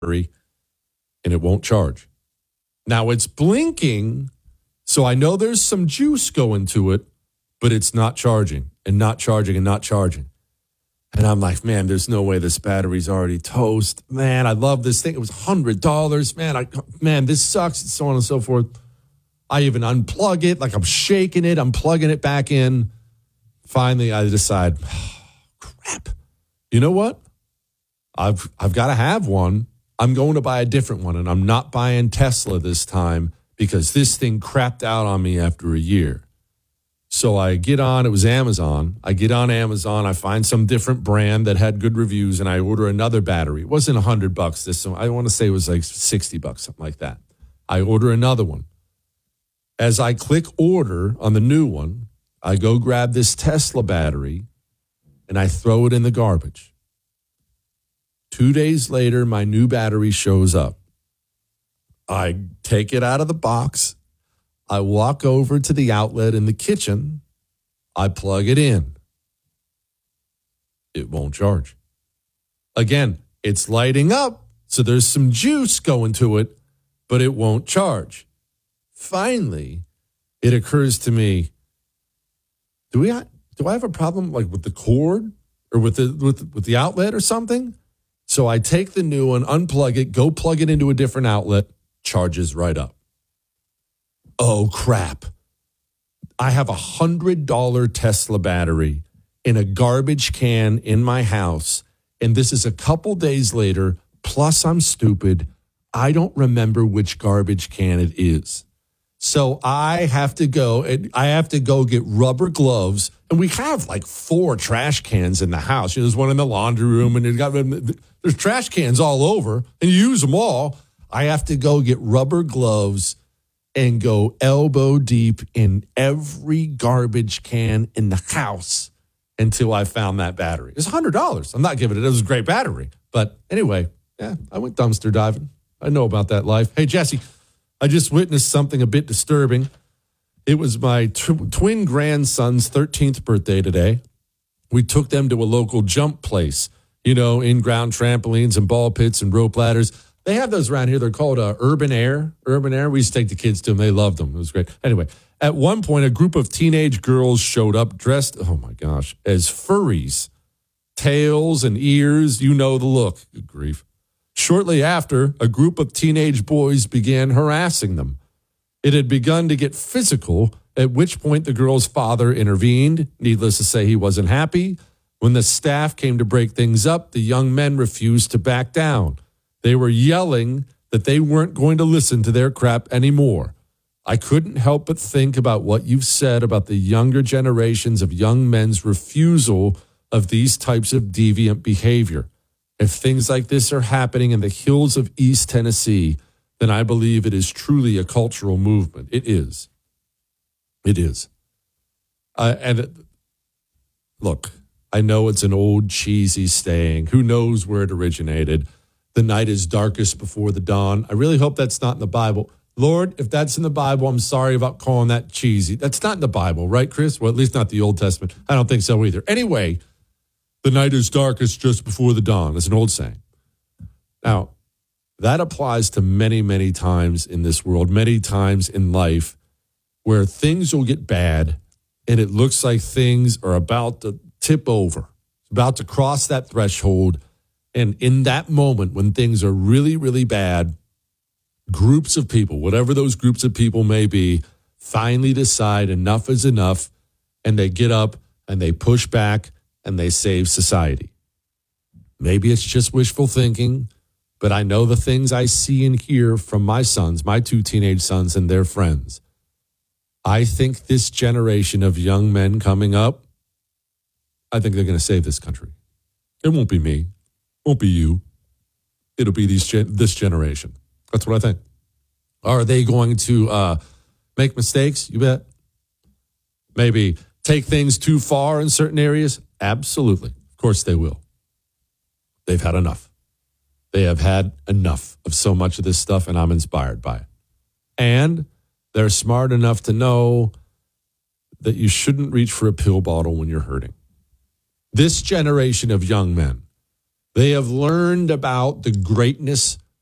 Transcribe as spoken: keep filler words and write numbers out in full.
battery and it won't charge. Now it's blinking, so I know there's some juice going to it, but it's not charging and not charging and not charging. And I'm like, man, there's no way this battery's already toast. Man, I love this thing. It was one hundred dollars. Man, I, man, this sucks, and so on and so forth. I even unplug it, like I'm shaking it. I'm plugging it back in. Finally, I decide, oh, crap. You know what? I've I've got to have one. I'm going to buy a different one, and I'm not buying Tesla this time because this thing crapped out on me after a year. So I get on, it was Amazon. I get on Amazon, I find some different brand that had good reviews, and I order another battery. It wasn't one hundred bucks this time. I want to say it was like sixty bucks, something like that. I order another one. As I click order on the new one, I go grab this Tesla battery, and I throw it in the garbage. Two days later, my new battery shows up. I take it out of the box. I walk over to the outlet in the kitchen. I plug it in. It won't charge. Again, it's lighting up, so there's some juice going to it, but it won't charge. Finally, it occurs to me, do we do I have a problem like with the cord or with the with, with the outlet or something? So I take the new one, unplug it, go plug it into a different outlet, charges right up. Oh, crap. I have a one hundred dollars Tesla battery in a garbage can in my house, and this is a couple days later, plus I'm stupid. I don't remember which garbage can it is. So I have to go, and I have to go get rubber gloves, and we have like four trash cans in the house. You know, there's one in the laundry room, and got, there's trash cans all over, and you use them all. I have to go get rubber gloves and go elbow deep in every garbage can in the house until I found that battery. It's one hundred dollars. I'm not giving it. It was a great battery. But anyway, yeah, I went dumpster diving. I know about that life. Hey, Jesse, I just witnessed something a bit disturbing. It was my tw- twin grandson's thirteenth birthday today. We took them to a local jump place, you know, in-ground trampolines and ball pits and rope ladders. They have those around here. They're called uh, Urban Air. Urban Air. We used to take the kids to them. They loved them. It was great. Anyway, at one point, a group of teenage girls showed up dressed, oh my gosh, as furries. Tails and ears. You know the look. Good grief. Shortly after, a group of teenage boys began harassing them. It had begun to get physical, at which point the girl's father intervened. Needless to say, he wasn't happy. When the staff came to break things up, the young men refused to back down. They were yelling that they weren't going to listen to their crap anymore. I couldn't help but think about what you've said about the younger generations of young men's refusal of these types of deviant behavior. If things like this are happening in the hills of East Tennessee, then I believe it is truly a cultural movement. It is. It is. Uh, and it, look, I know it's an old cheesy saying. Who knows where it originated? The night is darkest before the dawn. I really hope that's not in the Bible. Lord, if that's in the Bible, I'm sorry about calling that cheesy. That's not in the Bible, right, Chris? Well, at least not the Old Testament. I don't think so either. Anyway, the night is darkest just before the dawn. It's an old saying. Now, that applies to many, many times in this world, many times in life where things will get bad and it looks like things are about to tip over, about to cross that threshold. And in that moment, when things are really, really bad, groups of people, whatever those groups of people may be, finally decide enough is enough, and they get up and they push back and they save society. Maybe it's just wishful thinking, but I know the things I see and hear from my sons, my two teenage sons and their friends. I think this generation of young men coming up, I think they're going to save this country. It won't be me. Won't be you. It'll be these gen- this generation. That's what I think. Are they going to uh, make mistakes? You bet. Maybe take things too far in certain areas? Absolutely. Of course they will. They've had enough. They have had enough of so much of this stuff, and I'm inspired by it. And they're smart enough to know that you shouldn't reach for a pill bottle when you're hurting. This generation of young men, they have learned about the greatness